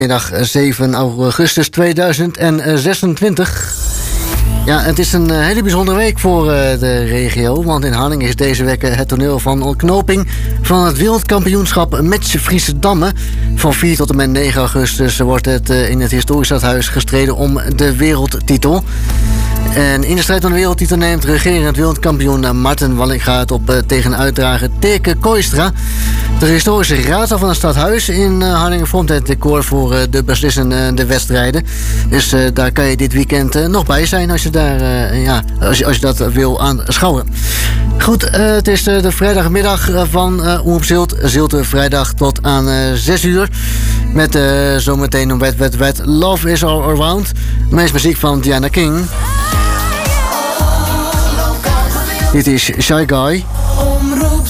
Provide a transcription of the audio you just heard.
Middag 7 augustus 2026. Ja, het is een hele bijzondere week voor de regio. Want in Harlingen is deze week het toneel van ontknoping van het wereldkampioenschap Match Friese Damme. Van 4 tot en met 9 augustus wordt het in het historisch stadhuis gestreden om de wereldtitel. En in de strijd om de wereldtitel neemt regerend wereldkampioen Marten Wallinga het op tegen uitdrager Teke Kooistra. De historische raadzaal van het stadhuis in Harlingen vormt het decor voor de beslissende wedstrijden. Dus daar kan je dit weekend nog bij zijn als je, als je dat wil aanschouwen. Goed, het is de vrijdagmiddag van Omroep Zilt. Zilte vrijdag tot aan 6 uur. Met zometeen een wet. Love is all around. Meest muziek van Diana King. Dit is Shy Guy. Omroep